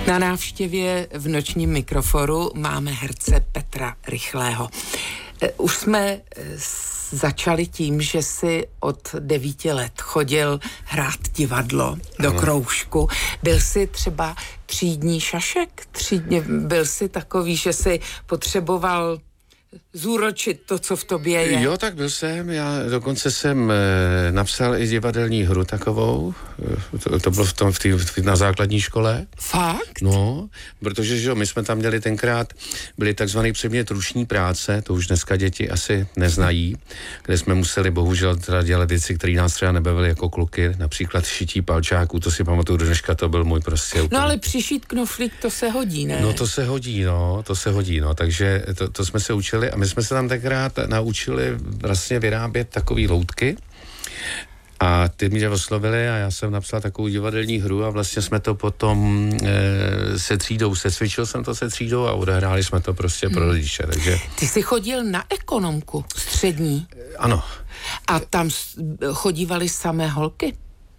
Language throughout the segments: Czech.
Na návštěvě v nočním mikroforu máme herce Petra Rychlého. Už jsme začali tím, že si od 9 let chodil hrát divadlo do kroužku. Byl jsi třeba třídní šašek? Byl jsi takový, že si potřeboval zúročit to, co v tobě je? Jo, tak byl jsem. Já dokonce jsem napsal i divadelní hru takovou. To bylo na základní škole. Fakt? No, protože že my jsme tam měli tenkrát, byli takzvaný předmět ruční práce, to už dneska děti asi neznají, kde jsme museli bohužel teda dělat věci, které nás třeba nebavily jako kluky, například šití palčáků, to si pamatuju do dneška, to byl můj prostě úplně. No ale přišít knoflík, to se hodí, ne? No to se hodí, takže to jsme se učili a my jsme se tam tenkrát naučili vlastně vyrábět takový loutky a ty mě oslovili a já jsem napsal takovou divadelní hru a vlastně jsme to potom secvičil jsem to se třídou a odehráli jsme to prostě pro rodiče, takže... Ty jsi chodil na ekonomku střední? Ano. A tam chodívaly samé holky?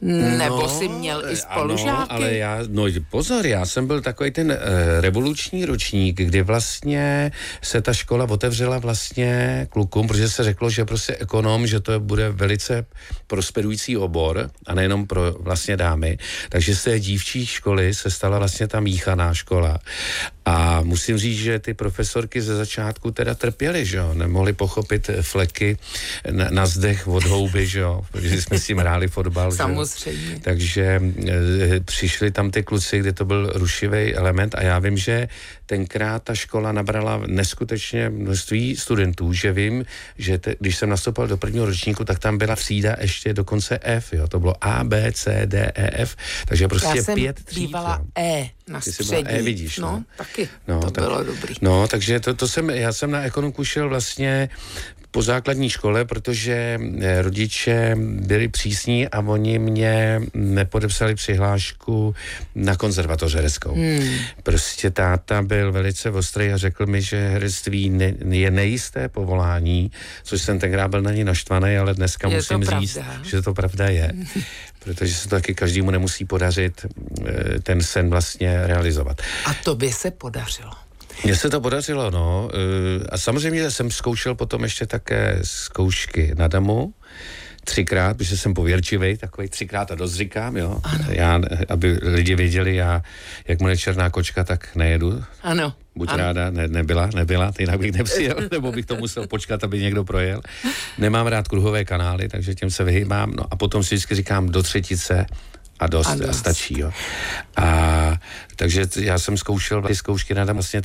Nebo jsi měl i spolužáky? Ano, ale pozor, já jsem byl takový ten revoluční ročník, kdy vlastně se ta škola otevřela vlastně klukům, protože se řeklo, že prostě ekonom, že to bude velice prosperující obor a nejenom pro vlastně dámy, takže z té dívčí školy se stala vlastně ta míchaná škola. A musím říct, že ty profesorky ze začátku teda trpěly, že jo, nemohli pochopit fleky na zdech od houby, že jo, protože jsme s tím hráli fotbal. Samozřejmě. Takže přišli tam ty kluci, kde to byl rušivý element a já vím, že tenkrát ta škola nabrala neskutečně množství studentů, že vím, že když jsem nastoupil do prvního ročníku, tak tam byla třída ještě dokonce F, jo, to bylo A, B, C, D, E, F, takže prostě 5 tříd. Já jsem bývala E na střední. Vidíš, no. Taky, to tak, bylo dobrý. No, takže já jsem na ekonomku šel vlastně po základní škole, protože rodiče byli přísní a oni mě nepodepsali přihlášku na konzervatoř hereckou. Prostě táta byl velice ostrý a řekl mi, že herectví je nejisté povolání, což jsem tenkrát byl na ní naštvaný, ale dneska musím říct, že to pravda je. Protože se to taky každému nemusí podařit ten sen vlastně realizovat. A tobě se podařilo? Mně se to podařilo, no. A samozřejmě jsem zkoušel potom ještě také zkoušky na damu. 3krát, protože jsem pověrčivej, takovej 3krát a dost říkám, jo. Já, aby lidi věděli, jakmile černá kočka, tak nejedu. Ano. Buď ráda, nebyla, jinak bych nepřijel, nebo bych to musel počkat, aby někdo projel. Nemám rád kruhové kanály, takže těm se vyhýbám. No a potom si vždycky říkám do třetice a dost. A stačí, jo. A takže já jsem zkoušel ty zkoušky na vlastně